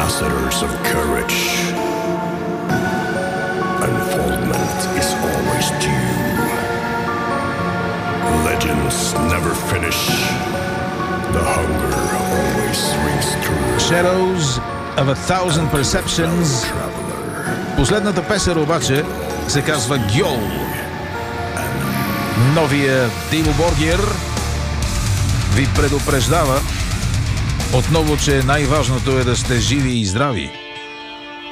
ambassadors of courage. Unfoldment is always due. Legends never finish. The hunger always rings true. Shadows of a Thousand Perceptions. Последната песен обаче се казва Гьол. Новия Тимо Боргер ви предупреждава отново, че най-важното е да сте живи и здрави.